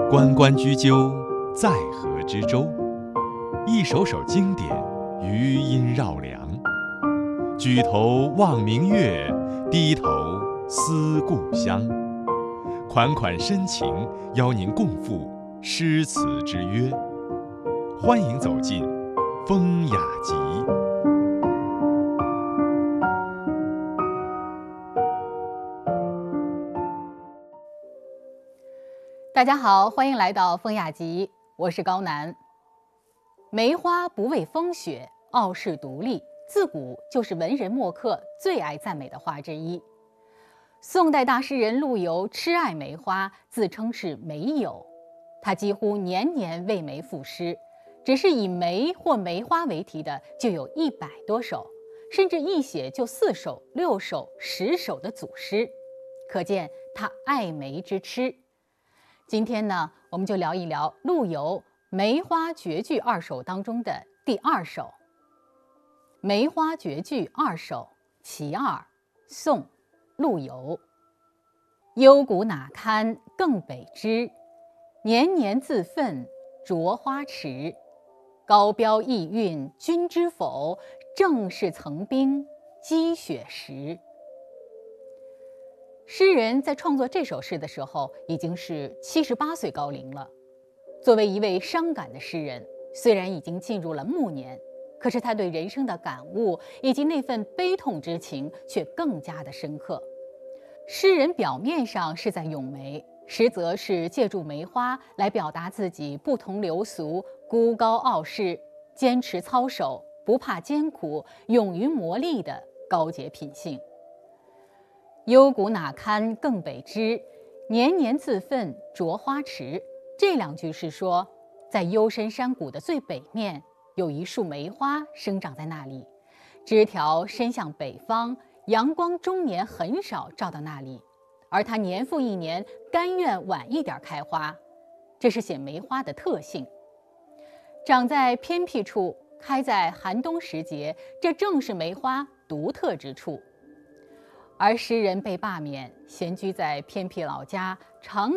关关雎鸠，在河之洲。一首首经典，余音绕梁。举头望明月，低头思故乡。款款深情，邀您共赴诗词之约。欢迎走进风雅集。 大家好，欢迎来到风雅集，我是高楠。梅花不畏风雪，傲世独立，自古就是文人墨客最爱赞美的花之一。宋代大诗人陆游痴爱梅花，自称是梅友。他几乎年年为梅赋诗，只是以梅或梅花为题的就有100多首，甚至一写就4首、6首、10首的组诗，可见他爱梅之痴。今天呢，我们就聊一聊陆游《梅花绝句2首》当中的第2首《梅花绝句2首·其二》，宋·陆游。幽谷哪堪更北枝，年年自奋着花池。高标逸韵君知否？正是层冰积雪时。诗人在创作这首诗的时候已经是78岁高龄了。作为一位伤感的诗人，虽然已经进入了暮年，可是他对人生的感悟以及那份悲痛之情却更加的深刻。诗人表面上是在咏梅，实则是借助梅花来表达自己不同流俗、孤高傲世、坚持操守、不怕艰苦、勇于磨砺的高洁品性。幽谷哪堪更北枝，年年自奋着花池。这2句是说，在幽深山谷的最北面，有一束梅花生长在那里，枝条伸向北方，阳光终年很少照到那里，而它年复一年甘愿晚一点开花，这是写梅花的特性。长在偏僻处，开在寒冬时节，这正是梅花独特之处。而诗人被罢免，闲居在偏僻老家，常